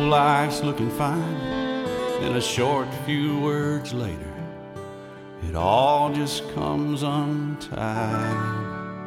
whole life's looking fine, then a short few words later, it all just comes untied.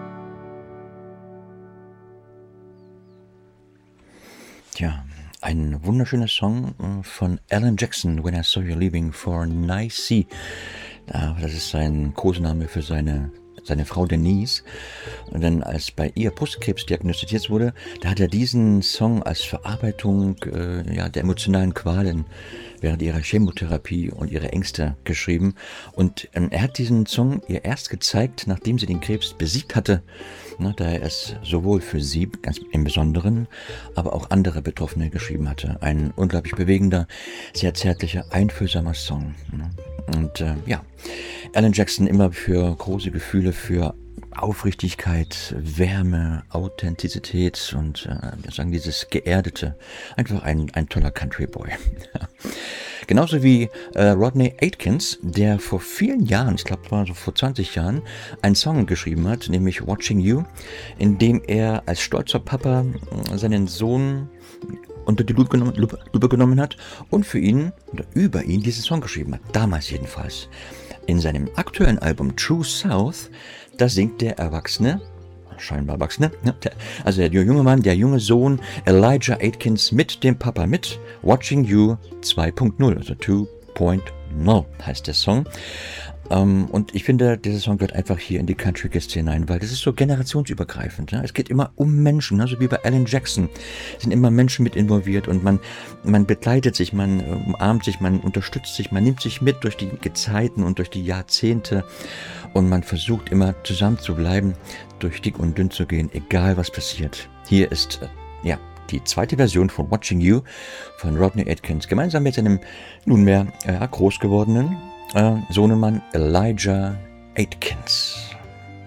Tja, ein wunderschöner Song von Alan Jackson, When I Saw You Leaving for Nice. Das ist sein Kosename für seine Frau Denise. Und dann, als bei ihr Brustkrebs diagnostiziert wurde, da hat er diesen Song als Verarbeitung der emotionalen Qualen während ihrer Chemotherapie und ihrer Ängste geschrieben. Und er hat diesen Song ihr erst gezeigt, nachdem sie den Krebs besiegt hatte, da er es sowohl für sie ganz im Besonderen, aber auch andere Betroffene geschrieben hatte. Ein unglaublich bewegender, sehr zärtlicher, einfühlsamer Song. Und Alan Jackson immer für große Gefühle, für Aufrichtigkeit, Wärme, Authentizität und dieses Geerdete. Einfach ein toller Country Boy. Genauso wie Rodney Atkins, der vor vielen Jahren, ich glaube war so vor 20 Jahren, einen Song geschrieben hat, nämlich Watching You, in dem er als stolzer Papa seinen Sohn unter die Lupe genommen hat und für ihn oder über ihn diesen Song geschrieben hat. Damals jedenfalls. In seinem aktuellen Album True South, da singt der scheinbar Erwachsene, also der junge Mann, der junge Sohn Elijah Atkins mit dem Papa mit Watching You 2.0, also 2.0 heißt der Song. Und ich finde, dieser Song gehört einfach hier in die Country-Kiste hinein, weil das ist so generationsübergreifend. Ja? Es geht immer um Menschen, so wie bei Alan Jackson. Es sind immer Menschen mit involviert und man begleitet sich, man umarmt sich, man unterstützt sich, man nimmt sich mit durch die Gezeiten und durch die Jahrzehnte und man versucht immer zusammen zu bleiben, durch dick und dünn zu gehen, egal was passiert. Hier ist, die zweite Version von Watching You von Rodney Atkins, gemeinsam mit seinem nunmehr groß gewordenen Sohnemann Elijah Atkins.